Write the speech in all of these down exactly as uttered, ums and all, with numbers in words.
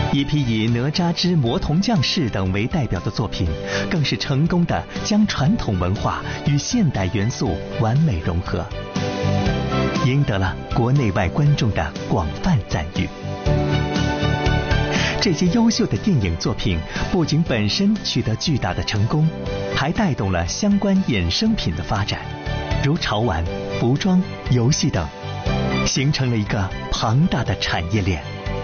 一批以哪吒之魔童降世等为代表的作品，更是成功的将传统文化与现代元素完美融合，赢得了国内外观众的广泛赞誉。这些优秀的电影作品不仅本身取得巨大的成功，还带动了相关衍生品的发展，如潮玩、服装、游戏等，形成了一个庞大的产业链。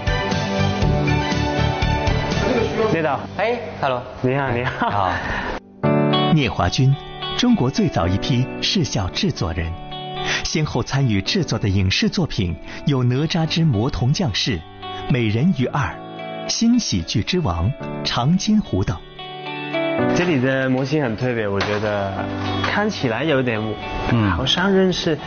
呢度， 哎 ，hello， 你好，你好。 好。 聂华赟，中国最早一批视效制作人，先后参与制作的影视作品有《哪吒之魔童降世》《美人鱼二》《新喜剧之王》《长津湖》等。 这里的模型很特别，我觉得看起来有点，嗯，好像认识。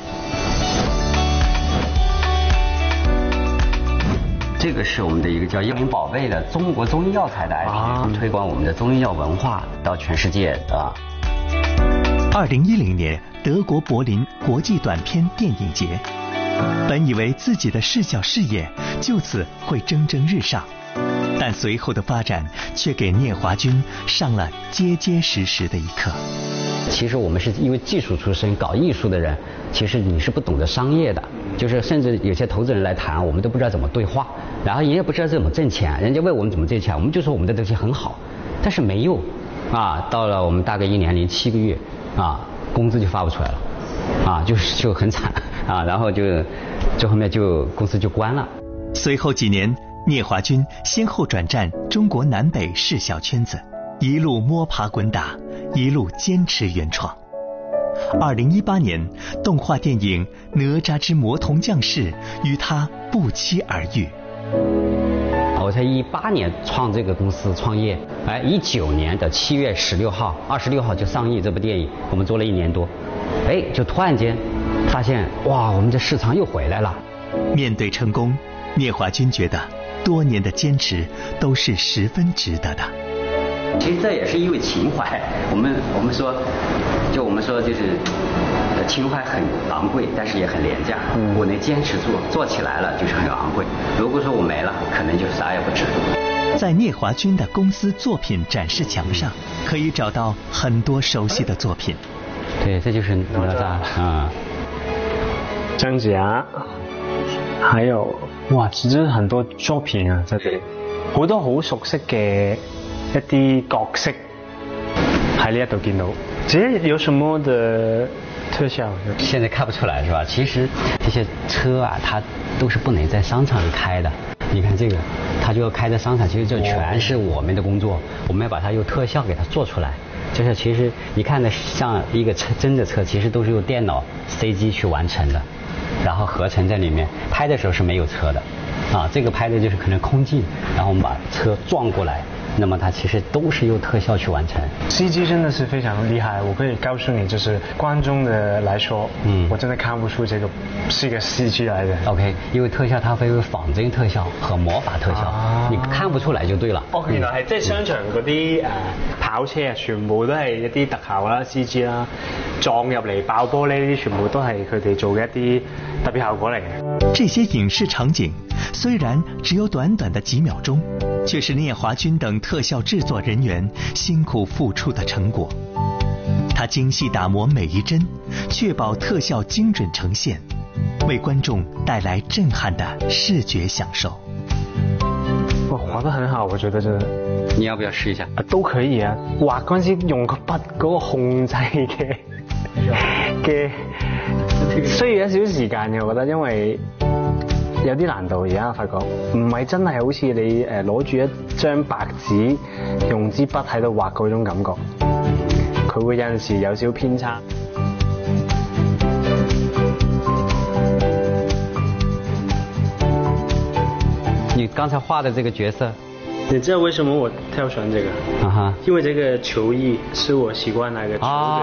这个是我们的一个叫“药灵宝贝”的中国中医药材的 I P，、啊、推广我们的中医药文化到全世界啊。 二零一零年，德国柏林国际短片电影节，本以为自己的视效事业就此会蒸蒸日上，但随后的发展却给聂华赟上了结结实实的一课。 其实我们是因为技术出身，搞艺术的人，其实你是不懂得商业的，就是甚至有些投资人来谈，我们都不知道怎么对话，然后人也不知道怎么挣钱，人家问我们怎么挣钱，我们就说我们的东西很好，但是没用啊。到了我们大概一年零七个月啊，工资就发不出来了啊，就就很惨啊，然后就最后面就公司就关了。 随后几年，聂华赟先后转战中国南北视效圈子，一路摸爬滚打，一路坚持原创。二零一八年，动画电影《哪吒之魔童降世》与他不期而遇。 我才一八年创这个公司创业，哎，一九年的七月十六号、二十六号就上映这部电影，我们做了一年多，哎，就突然间发现，哇，我们这市场又回来了。 面对成功，聂华赟觉得多年的坚持都是十分值得的。 其实这也是因为情怀，我们我们说，就我们说就是，情怀很昂贵，但是也很廉价。嗯、我能坚持做，做起来了就是很昂贵。如果说我没了，可能就啥也不值。 在聂华赟的公司作品展示墙上，可以找到很多熟悉的作品。 对，这就是哪吒啊， 姜子牙，还有哇，其實很多作品啊，在這裡好多好熟悉嘅一啲角色喺呢一度見到。這有什麼的特效？ 現在看不出來是吧？其實這些車啊，它都是不能在商場裡開的。你看這個，它就要開在商場，其實這全是我們的工作，我們要把它用特效給它做出來。就是其實你看的像一個車真的車，其實都是用電腦 C G 去完成的，然後合成在裡面。拍的時候是沒有車的，啊，這個拍的就是可能空鏡，然後我們把車撞過來。那麼它其實都是用特效去完成。 C G 真的是非常厲害，我可以告訴你，就是觀眾的來說，嗯，我真的看不出這個是一個 C G 來的。 OK， 因為特效它會有仿真特效和魔法特效，啊、你看不出來就對了。 哦，原來係即係商場嗰啲誒跑車啊，全部都係一啲特效啦、C G 啦，撞入嚟爆玻璃呢啲全部都係佢哋做嘅一啲特別效果嚟嘅。 這些影視場景雖然只有短短的幾秒鐘，卻是聂華赟等特效製作人員辛苦付出的成果。他精細打磨每一幀，確保特效精準呈現，為觀眾帶來震撼的視覺享受。 哇，畫得很好，我覺得真的。 你要不要試一下？ 啊，都可以啊。畫嗰陣時用個筆嗰個控制嘅嘅，需要一少少時間嘅，我覺得，因為有啲難度。而家發覺唔係真係好似你誒攞住一張白紙，用支筆喺度畫嗰種感覺，佢會有陣時有少少偏差。 你剛才畫的這個角色， 你知道為什麼我挑選這個？啊哈，因為這個球衣是我習慣那個球隊。